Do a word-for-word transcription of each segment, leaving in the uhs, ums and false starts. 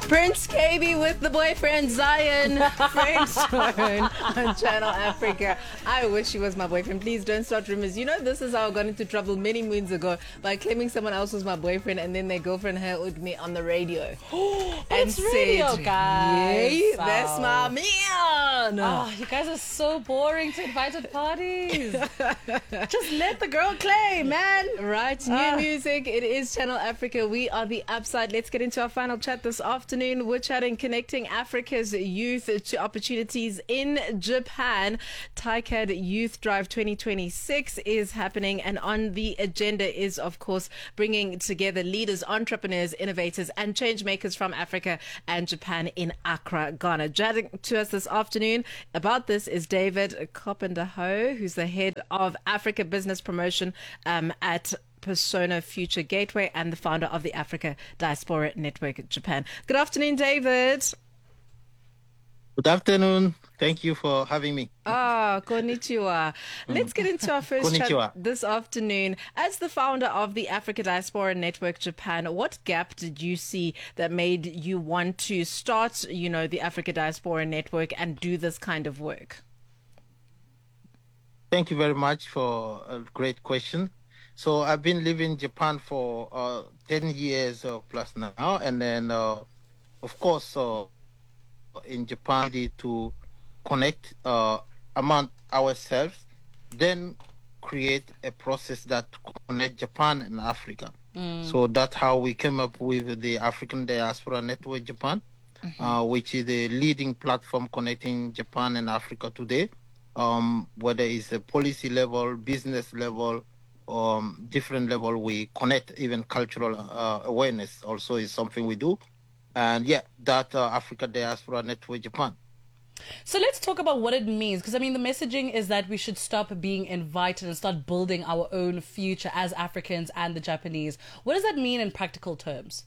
Prince Kaybee with the boyfriend Zion. Friend Zone on Channel Africa. I wish he was my boyfriend. Please don't start rumors. You know, this is how I got into trouble many moons ago by claiming someone else was my boyfriend and then their girlfriend heard me on the radio. And it's radio, said, guys. "Yay, that's my man." Oh, you guys are so boring to invite at parties. Just let the girl claim, man. Right, new Ah. music. It is Channel Africa. We are the Upside. Let's get into our final chat this afternoon. We're chatting connecting Africa's youth to opportunities in Japan. TICAD Youth Drive twenty twenty-six is happening, and on the agenda is, of course, bringing together leaders, entrepreneurs, innovators, and change makers from Africa and Japan in Accra, Ghana. Chatting to us this afternoon about this is David Kopendaho, who's the head of Africa Business Promotion um, at Persona Future Gateway and the founder of the Africa Diaspora Network Japan. Good afternoon, David. Good afternoon. Thank you for having me. Ah, konnichiwa. Let's get into our first chat Konnichiwa. this afternoon. As the founder of the Africa Diaspora Network Japan, what gap did you see that made you want to start, you know, the Africa Diaspora Network and do this kind of work? Thank you very much for a great question. So I've been living in Japan for uh, ten years uh, plus now. And then, uh, of course, uh, in Japan, we need to connect uh, among ourselves, then create a process that connect Japan and Africa. Mm. So that's how we came up with the African Diaspora Network Japan, mm-hmm. uh, which is the leading platform connecting Japan and Africa today, um, whether it's a policy level, business level, um, different level, we connect. Even cultural uh, awareness also is something we do. And yeah, that uh, Africa Diaspora Network Japan. So let's talk about what it means, because I mean the messaging is that we should stop being invited and start building our own future as Africans and the Japanese. What does that mean in practical terms?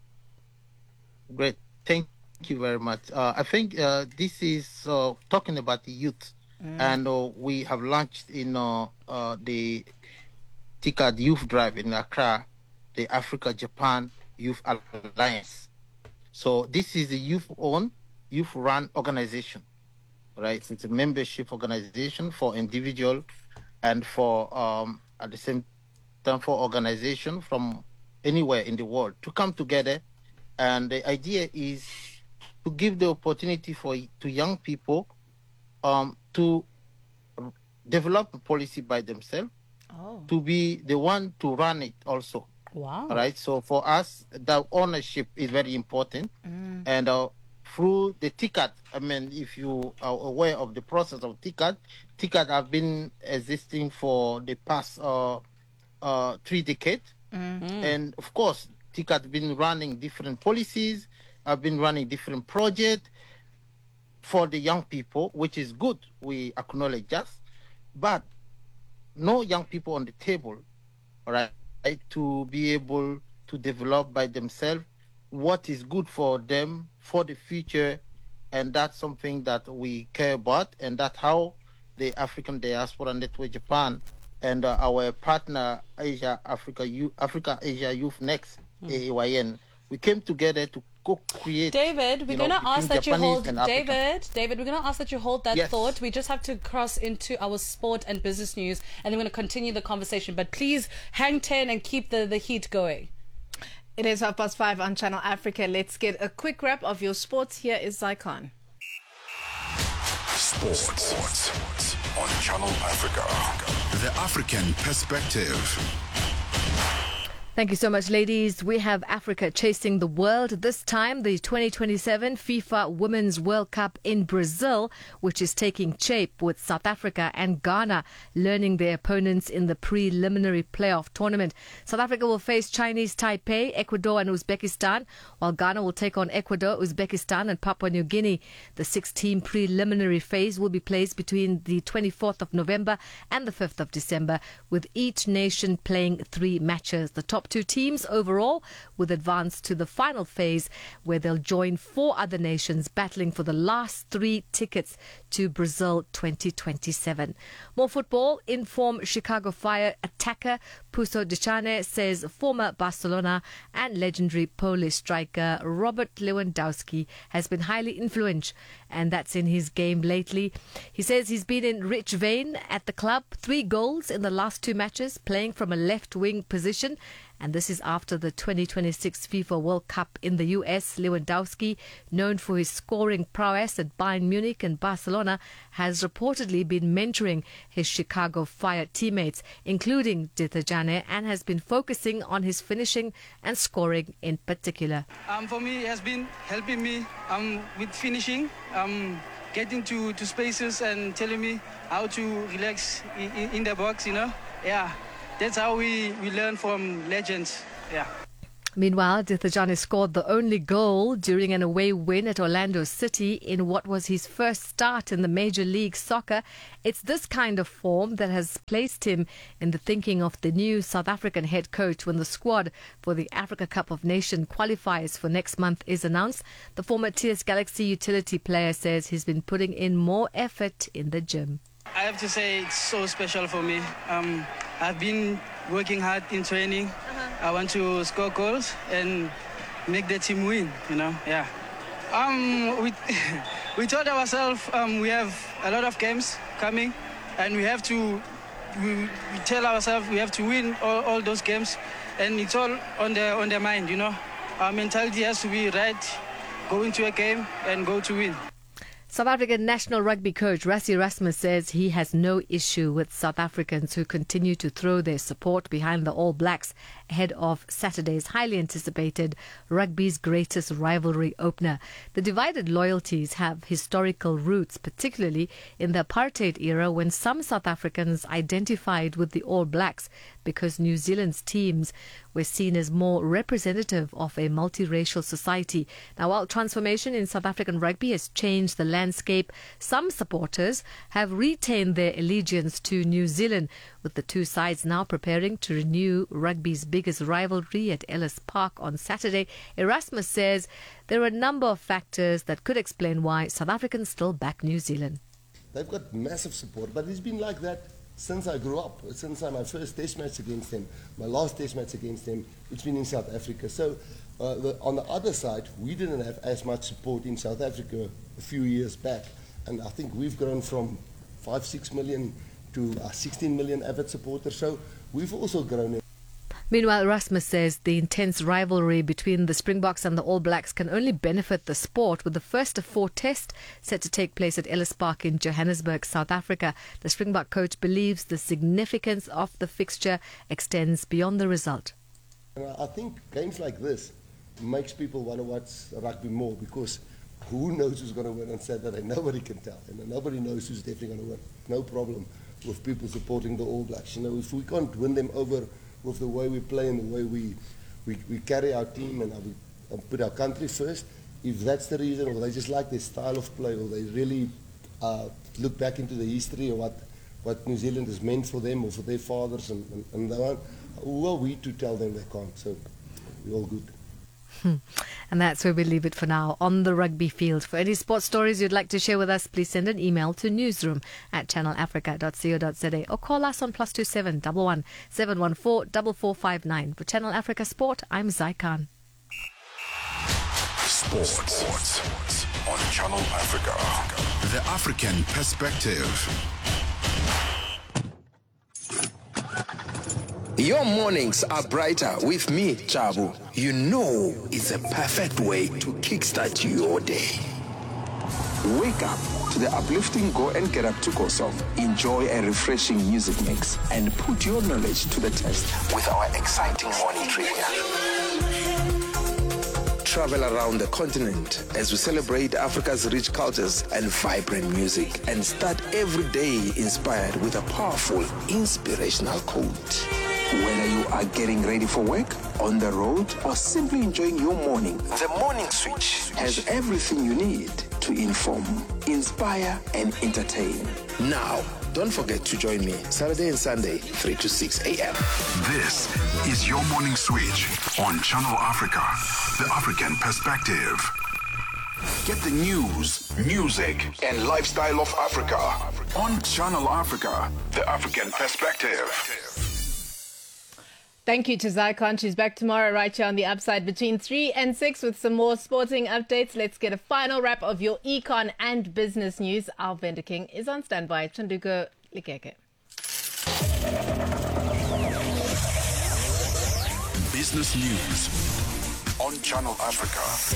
Great, thank you very much. Uh, I think uh, this is uh, talking about the youth, mm. and uh, we have launched in uh, uh, the TICAD Youth Drive in Accra, the Africa Japan Youth Alliance. So this is a youth-owned, youth-run organization, right? It's a membership organization for individual and for, um, at the same time, for organization from anywhere in the world to come together. And the idea is to give the opportunity for to young people um, to develop a policy by themselves, oh. to be the one to run it also. Wow. Right. So for us, the ownership is very important. Mm. And uh, through the TICAD, I mean, if you are aware of the process of TICAD, TICAD have been existing for the past uh, uh, three decades. Mm-hmm. And of course, TICAD has been running different policies, have been running different projects for the young people, which is good. We acknowledge that. But no young people on the table, all right? To be able to develop by themselves what is good for them for the future, and that's something that we care about, and that's how the African Diaspora Network Japan and uh, our partner Asia Africa Youth, Africa Asia Youth Next, mm. A A Y N, we came together to co-create. David, we're going to ask that Japanese you hold. David, David, we're going to ask that you hold that yes. thought. We just have to cross into our sport and business news, and then we're going to continue the conversation. But please hang ten and keep the, the heat going. It is half past five on Channel Africa. Let's get a quick wrap of your sports. Here is Zycon. Sports. Sports on Channel Africa. The African perspective. Thank you so much, ladies. We have Africa chasing the world. This time, the twenty twenty-seven FIFA Women's World Cup in Brazil, which is taking shape with South Africa and Ghana learning their opponents in the preliminary playoff tournament. South Africa will face Chinese Taipei, Ecuador and Uzbekistan, while Ghana will take on Ecuador, Uzbekistan and Papua New Guinea. The six-team preliminary phase will be played between the twenty-fourth of November and the fifth of December, with each nation playing three matches. The top two teams overall with advance to the final phase, where they'll join four other nations battling for the last three tickets to Brazil twenty twenty-seven. More football. In-form Chicago Fire attacker Puso Dechane says former Barcelona and legendary Polish striker Robert Lewandowski has been highly influential, and that's in his game lately. He says he's been in rich vein at the club, three goals in the last two matches, playing from a left-wing position. And this is after the twenty twenty-six FIFA World Cup in the U S. Lewandowski, known for his scoring prowess at Bayern Munich and Barcelona, has reportedly been mentoring his Chicago Fire teammates, including Dechane, and has been focusing on his finishing and scoring in particular. Um, for me, it has been helping me um, with finishing, um, getting to, to spaces and telling me how to relax in, in the box, you know. Yeah. That's how we, we learn from legends. Yeah. Meanwhile, Dechane scored the only goal during an away win at Orlando City in what was his first start in the Major League Soccer. It's this kind of form that has placed him in the thinking of the new South African head coach when the squad for the Africa Cup of Nations qualifiers for next month is announced. The former T S Galaxy utility player says he's been putting in more effort in the gym. I have to say it's so special for me. Um, I've been working hard in training. Uh-huh. I want to score goals and make the team win, you know, yeah. Um, we, we told ourselves um, we have a lot of games coming and we have to, we, we tell ourselves we have to win all, all those games, and it's all on the, on the mind, you know. Our mentality has to be right, go into a game and go to win. South African national rugby coach Rassie Erasmus says he has no issue with South Africans who continue to throw their support behind the All Blacks ahead of Saturday's highly anticipated rugby's greatest rivalry opener. The divided loyalties have historical roots, particularly in the apartheid era when some South Africans identified with the All Blacks because New Zealand's teams were seen as more representative of a multiracial society. Now, while transformation in South African rugby has changed the landscape, some supporters have retained their allegiance to New Zealand, with the two sides now preparing to renew rugby's biggest rivalry at Ellis Park on Saturday. Erasmus says there are a number of factors that could explain why South Africans still back New Zealand. They've got massive support, but it's been like that since I grew up, since my first test match against them, my last test match against them, it's been in South Africa. So uh, the, on the other side, we didn't have as much support in South Africa a few years back. And I think we've grown from five, six million to uh, sixteen million avid supporters. So we've also grown. Meanwhile, Erasmus says the intense rivalry between the Springboks and the All Blacks can only benefit the sport, with the first of four tests set to take place at Ellis Park in Johannesburg, South Africa. The Springbok coach believes the significance of the fixture extends beyond the result. I think games like this makes people want to watch rugby more, because who knows who's going to win on Saturday? Nobody can tell, and nobody knows who's definitely going to win. No problem with people supporting the All Blacks. You know, if we can't win them over with the way we play and the way we, we, we carry our team and we and put our country first, if that's the reason, or they just like their style of play, or they really uh, look back into the history of what, what New Zealand has meant for them or for their fathers, and, and, and they want, who are we to tell them they can't? So we're all good. And that's where we leave it for now on the rugby field. For any sports stories you'd like to share with us, please send an email to newsroom at channel africa dot co dot za or call us on plus two seven one one seven one four four four five nine. For Channel Africa Sport, I'm Zai Khan. Sports. Sports on Channel Africa. The African perspective. Your mornings are brighter with me, Chabu. You know it's a perfect way to kickstart your day. Wake up to the uplifting Go and Get Up to Go song. Enjoy a refreshing music mix and put your knowledge to the test with our exciting morning trivia. Travel around the continent as we celebrate Africa's rich cultures and vibrant music, and start every day inspired with a powerful, inspirational quote. Whether you are getting ready for work, on the road, or simply enjoying your morning, The Morning Switch has everything you need to inform, inspire, and entertain. Now, Don't forget to join me Saturday and Sunday, three to six a.m. This is your morning switch on Channel Africa, the African perspective. Get the news, music, and lifestyle of Africa on Channel Africa, the African perspective. Thank you to Zycon. She's back tomorrow right here on The Upside between three and six with some more sporting updates. Let's get a final wrap of your econ and business news. Our vendor king is on standby. Chanduko Likeke. Business news on Channel Africa,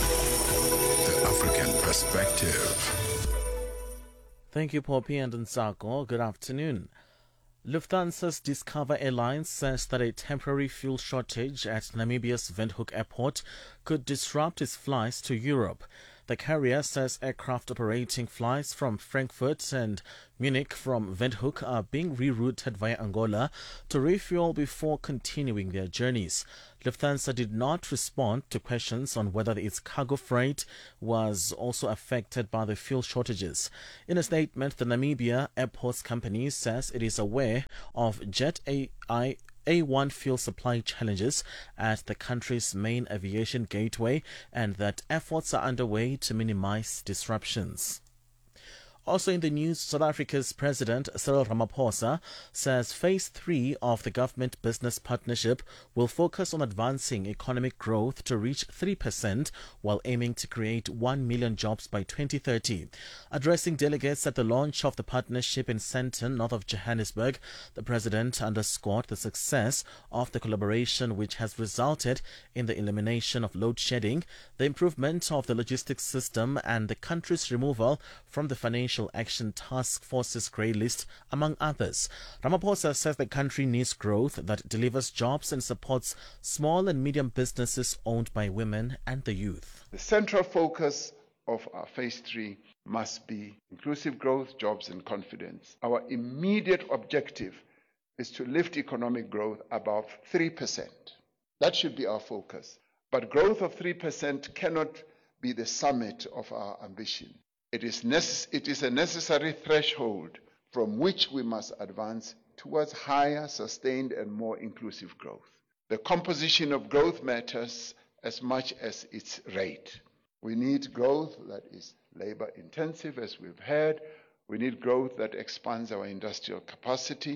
the African perspective. Thank you, Poppy and Nsako. Good afternoon. Lufthansa's Discover Airlines says that a temporary fuel shortage at Namibia's Windhoek Airport could disrupt its flights to Europe. The carrier says aircraft operating flights from Frankfurt and Munich from Windhoek are being rerouted via Angola to refuel before continuing their journeys. Lufthansa did not respond to questions on whether its cargo freight was also affected by the fuel shortages. In a statement, the Namibia Airports Company says it is aware of Jet A I A one fuel supply challenges at the country's main aviation gateway and that efforts are underway to minimize disruptions. Also in the news, South Africa's President Cyril Ramaphosa says Phase three of the government-business partnership will focus on advancing economic growth to reach three percent while aiming to create one million jobs by twenty thirty. Addressing delegates at the launch of the partnership in Sandton, north of Johannesburg, the President underscored the success of the collaboration, which has resulted in the elimination of load shedding, the improvement of the logistics system, and the country's removal from the financial Action Task Force's grey list, among others. Ramaphosa says the country needs growth that delivers jobs and supports small and medium businesses owned by women and the youth. The central focus of our Phase three must be inclusive growth, jobs and confidence. Our immediate objective is to lift economic growth above three percent. That should be our focus. But growth of three percent cannot be the summit of our ambition. It is, necess- it is a necessary threshold from which we must advance towards higher, sustained and more inclusive growth. The composition of growth matters as much as its rate. We need growth that is labor intensive, as we've heard. We need growth that expands our industrial capacity.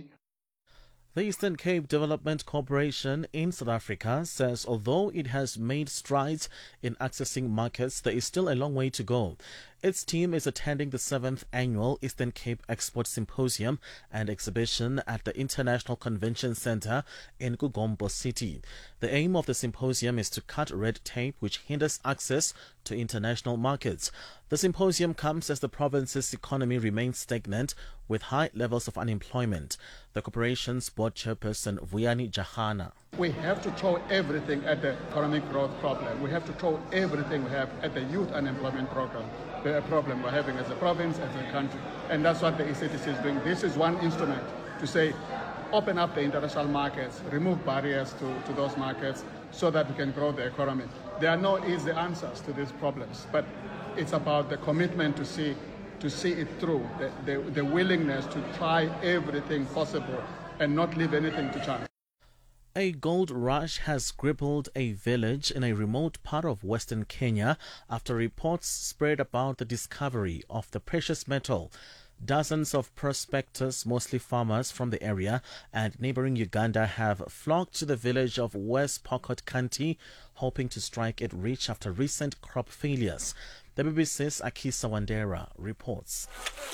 The Eastern Cape Development Corporation in South Africa says although it has made strides in accessing markets, there is still a long way to go. Its team is attending the seventh annual Eastern Cape Export Symposium and exhibition at the International Convention Centre in Kugombo City. The aim of the symposium is to cut red tape which hinders access to international markets. The symposium comes as the province's economy remains stagnant with high levels of unemployment. The corporation's board chairperson Vuyani Jahana. We have to throw everything at the economic growth problem. We have to throw everything we have at the youth unemployment program. The problem we're having as a province, as a country. And that's what the E C T C is doing. This is one instrument to say, open up the international markets, remove barriers to, to those markets so that we can grow the economy. There are no easy answers to these problems, but it's about the commitment to see to see it through, the, the, the willingness to try everything possible and not leave anything to chance. A gold rush has crippled a village in a remote part of western Kenya after reports spread about the discovery of the precious metal. Dozens of prospectors, mostly farmers from the area and neighboring Uganda, have flocked to the village of West Pokot County, hoping to strike it rich after recent crop failures. The B B C's Akisa Wandera reports.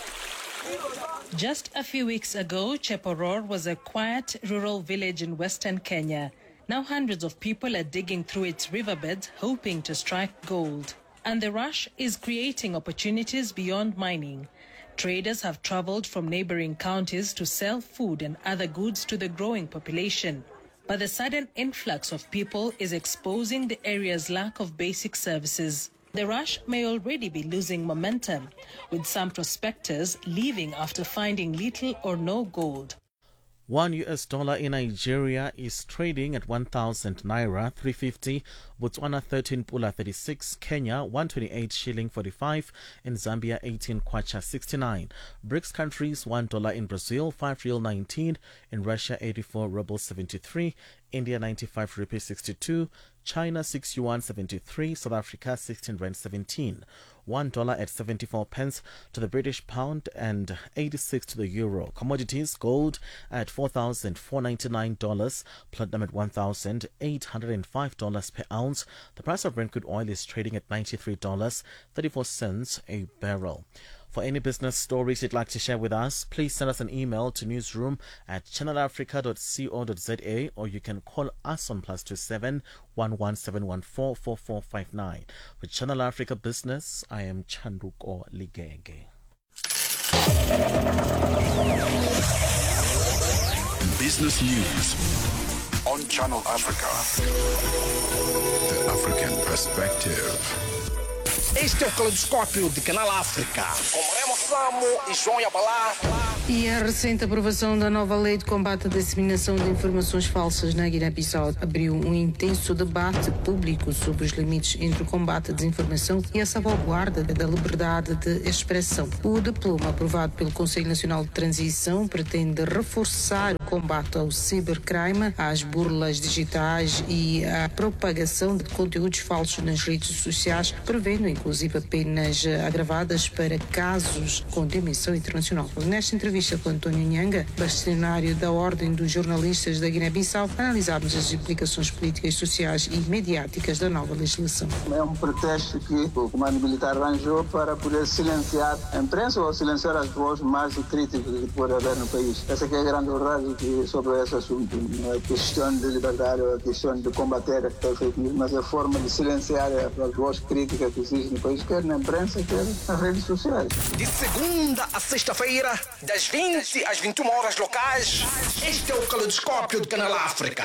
Just a few weeks ago, Cheporor was a quiet rural village in western Kenya. Now hundreds of people are digging through its riverbeds, hoping to strike gold. And the rush is creating opportunities beyond mining. Traders have traveled from neighboring counties to sell food and other goods to the growing population. But the sudden influx of people is exposing the area's lack of basic services. The rush may already be losing momentum, with some prospectors leaving after finding little or no gold. One U S dollar in Nigeria is trading at one thousand naira three fifty, Botswana thirteen pula thirty-six, Kenya one twenty-eight shilling forty-five, in Zambia eighteen kwacha sixty-nine. BRICS countries one dollar in Brazil five real nineteen, in Russia eighty-four rubles seventy-three, India ninety-five rupees sixty-two, China six yuan seventy-three, South Africa sixteen rand seventeen. One dollar at seventy-four pence to the British pound and eighty-six to the euro. Commodities: gold at four thousand four hundred ninety-nine dollars, platinum at one thousand eight hundred five dollars per ounce. The price of Brent crude oil is trading at ninety-three dollars and thirty-four cents a barrel. For any business stories you'd like to share with us, please send us an email to newsroom at channel africa dot co dot za, or you can call us on plus two seven one one seven one four four four five nine. With Channel Africa Business, I am Chanduko Ligenge. Business news on Channel Africa. The African perspective. Este é o Caleidoscópio de Canal África, com Remo Samo e João Yabalá. E a recente aprovação da nova lei de combate à disseminação de informações falsas na Guiné-Bissau abriu um intenso debate público sobre os limites entre o combate à desinformação e a salvaguarda da liberdade de expressão. O diploma aprovado pelo Conselho Nacional de Transição pretende reforçar o combate ao cibercrime, às burlas digitais e à propagação de conteúdos falsos nas redes sociais, prevendo inclusive penas agravadas para casos com dimensão internacional. Nesta entrevista com António Nhanga, bastonário da Ordem dos Jornalistas da Guiné-Bissau, analisámos as implicações políticas, sociais e mediáticas da nova legislação. É um pretexto que o comando militar arranjou para poder silenciar a imprensa ou silenciar as vozes mais críticas que pode haver no país. Essa que é a grande verdade que sobre esse assunto. Não é questão de liberdade, é questão de combater a fake news, mas é a forma de silenciar as vozes críticas que existem no país, quer na imprensa, quer nas redes sociais. De segunda a sexta-feira, das vinte às vinte e uma horas locais, este é o Caleidoscópio de Canal África.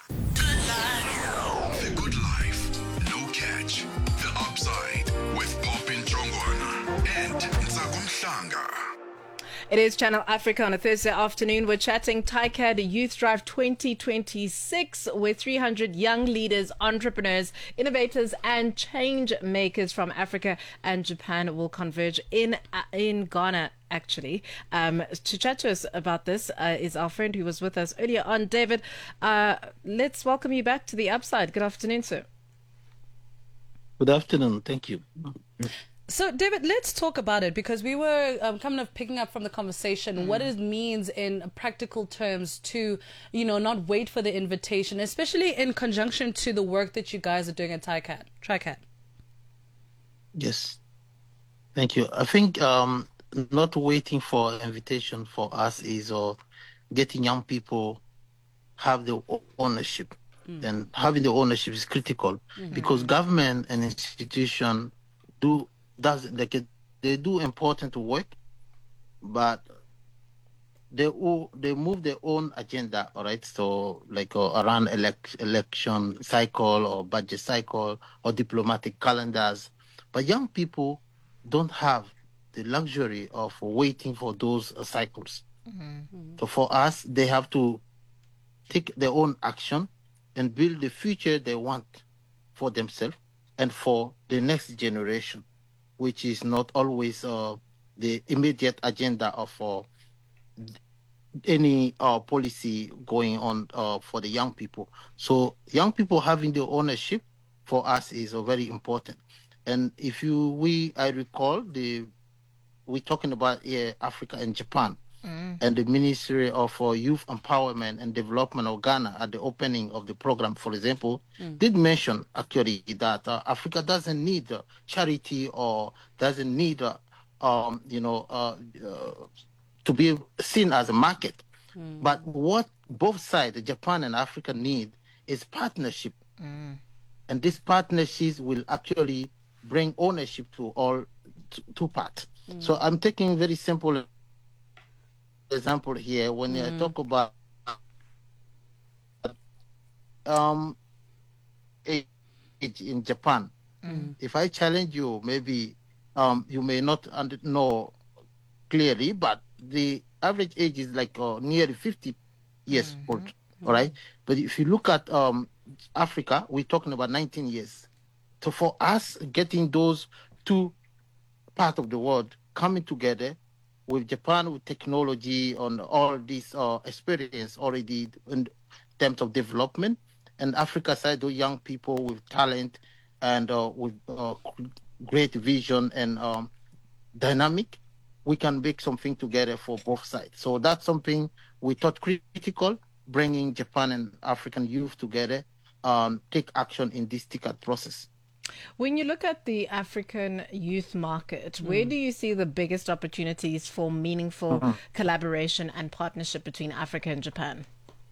The Good Life, No Catch, The Upside, with Popin Trongwana and Nzagum Shlanga. It is Channel Africa on a Thursday afternoon. We're chatting TICAD Youth Drive twenty twenty-six, where three hundred young leaders, entrepreneurs, innovators, and change makers from Africa and Japan will converge in in Ghana. Actually, um, to chat to us about this uh, is our friend who was with us earlier on, David. Uh, let's welcome you back to the Upside. Good afternoon, sir. Good afternoon. Thank you. So, David, let's talk about it, because we were um, kind of picking up from the conversation mm. what it means in practical terms to, you know, not wait for the invitation, especially in conjunction to the work that you guys are doing at TICAD. TICAD. Yes. Thank you. I think um, not waiting for an invitation for us is uh, getting young people have the ownership. Mm. And having the ownership is critical mm-hmm. because government and institution do does like they do important work, but they all, they move their own agenda. All right, so like uh, around elect, election cycle or budget cycle or diplomatic calendars, but young people don't have the luxury of waiting for those uh, cycles. Mm-hmm. So for us, they have to take their own action and build the future they want for themselves and for the next generation, which is not always uh, the immediate agenda of uh, any uh, policy going on uh, for the young people. So young people having the ownership for us is uh, very important. And if you, we, I recall the, we're talking about uh, Africa and Japan. Mm. And the Ministry of uh, Youth Empowerment and Development of Ghana at the opening of the program, for example, mm. did mention actually that uh, Africa doesn't need uh, charity or doesn't need, uh, um, you know, uh, uh, to be seen as a market. Mm. But what both sides, Japan and Africa, need is partnership. Mm. And these partnerships will actually bring ownership to all t- two parts. Mm. So I'm taking very simple example here when mm. I talk about um age in Japan. Mm. If I challenge you, maybe um you may not under- know clearly, but the average age is like uh, nearly fifty years mm-hmm. old. All right. But if you look at um, Africa, we're talking about nineteen years. So for us, getting those two parts of the world coming together with Japan, with technology on all this uh, experience already in terms of development, and Africa side, those young people with talent and uh, with uh, great vision and um, dynamic, we can make something together for both sides. So that's something we thought critical, bringing Japan and African youth together, um, take action in this TICAD process. When you look at the African youth market, mm. where do you see the biggest opportunities for meaningful mm-hmm. collaboration and partnership between Africa and Japan?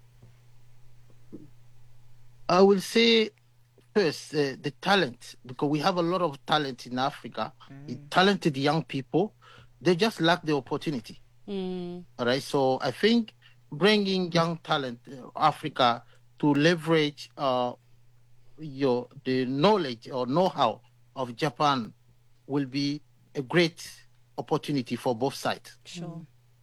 I will say first uh, the talent, because we have a lot of talent in Africa, mm. talented young people. They just lack the opportunity. Mm. All right. So I think bringing young talent, uh, Africa, to leverage uh, your the knowledge or know-how of Japan will be a great opportunity for both sides. Sure.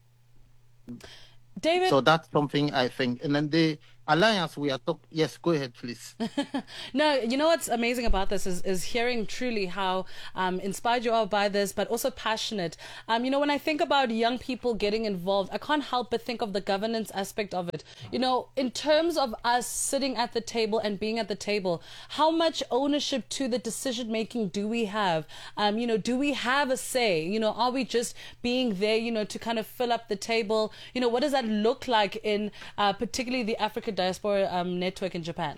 David. So that's something I think. And then the alliance we are talking. Yes, go ahead, please. No, you know what's amazing about this is, is hearing truly how um, inspired you are by this, but also passionate. Um, you know, when I think about young people getting involved, I can't help but think of the governance aspect of it. You know, in terms of us sitting at the table and being at the table, how much ownership to the decision making do we have? Um, you know, do we have a say? You know, are we just being there, you know, to kind of fill up the table? You know, what does that look like in uh, particularly the African Diaspora um, Network in Japan?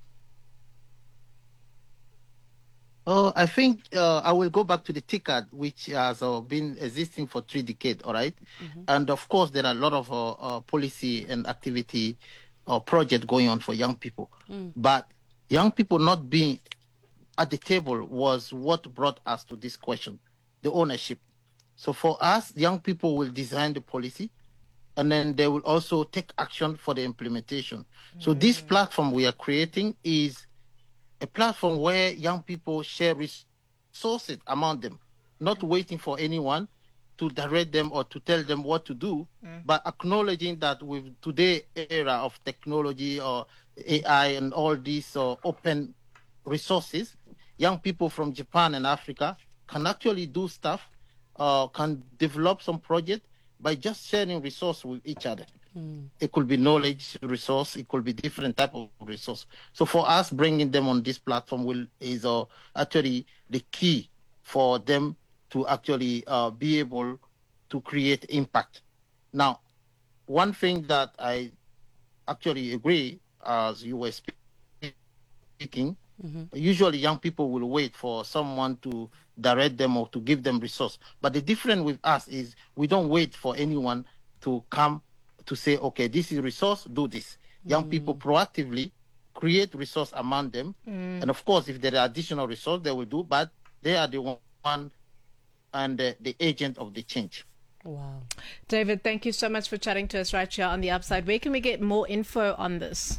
Oh, I think uh, I will go back to the TICAD, which has uh, been existing for three decades, all right? Mm-hmm. And of course, there are a lot of uh, uh, policy and activity or uh, project going on for young people. Mm. But young people not being at the table was what brought us to this question, the ownership. So for us, young people will design the policy, and then they will also take action for the implementation. Mm-hmm. So this platform we are creating is a platform where young people share resources among them, not waiting for anyone to direct them or to tell them what to do, mm. but acknowledging that with today's era of technology or A I and all these uh, open resources, young people from Japan and Africa can actually do stuff, uh, can develop some project, by just sharing resource with each other. Mm. It could be knowledge resource, it could be different type of resource. So for us, bringing them on this platform will is uh, actually the key for them to actually uh, be able to create impact. Now, one thing that I actually agree, as you were speaking, mm-hmm. usually young people will wait for someone to direct them or to give them resource. But the difference with us is we don't wait for anyone to come to say, okay, this is resource, do this. Mm. Young people proactively create resource among them. Mm. And of course, if there are additional resource, they will do, but they are the one and the, the agent of the change. Wow. David, thank you so much for chatting to us right here on The Upside. Where can we get more info on this?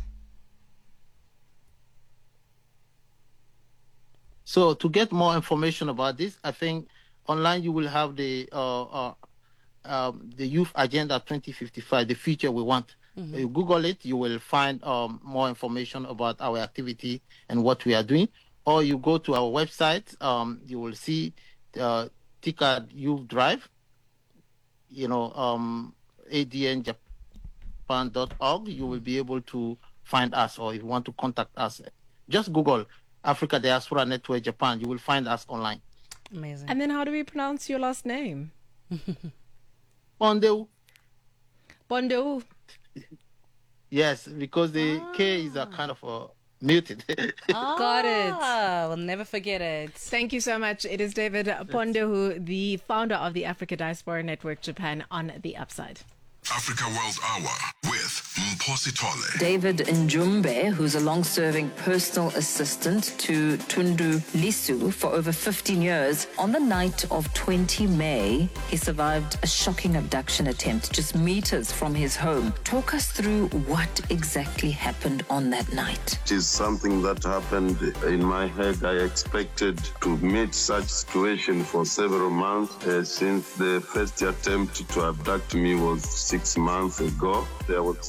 So to get more information about this, I think online you will have the uh, uh, um, the Youth Agenda twenty fifty-five, the future we want. Mm-hmm. You Google it, you will find um, more information about our activity and what we are doing. Or you go to our website, um, you will see uh, TICAD Youth Drive, you know, um, A D N Japan dot org. You will be able to find us, or if you want to contact us, just Google Africa Diaspora Network Japan. You will find us online. Amazing. And then how do we pronounce your last name? Bondeu. Bondeu. Yes, because the ah. K is a kind of a muted. ah, Got it. We'll never forget it. Thank you so much. It is David Pondehu, the founder of the Africa Diaspora Network Japan, on The Upside. Africa World Hour with Mposi Tole. David Njumbe, who's a long-serving personal assistant to Tundu Lisu for over fifteen years, on the night of the twentieth of May, he survived a shocking abduction attempt just meters from his home. Talk us through what exactly happened on that night. It is something that happened in my head. I expected to meet such situation for several months uh, since the first attempt to abduct me was six months ago. There was a car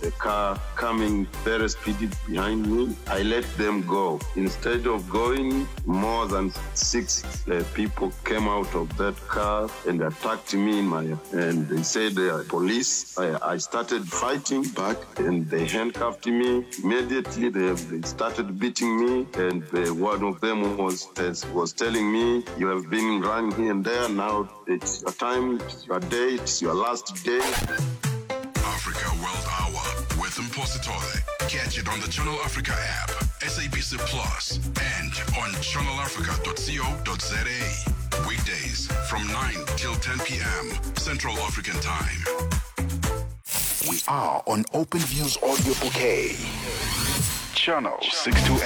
car coming very speedy behind me. I let them go. Instead of going, more than six uh, people came out of that car and attacked me in my, and they said they are police. I, I started fighting back and they handcuffed me. Immediately they, they started beating me, and uh, one of them was, was telling me, you have been running here and there, now it's your time, it's your day, it's your last day. Africa World Hour with Mpositole. Catch it on the Channel Africa app, S A B C Plus, and on channel africa dot co dot za. Weekdays from nine till ten p.m. Central African Time. We are on Open Views Audio Bouquet. Channel six two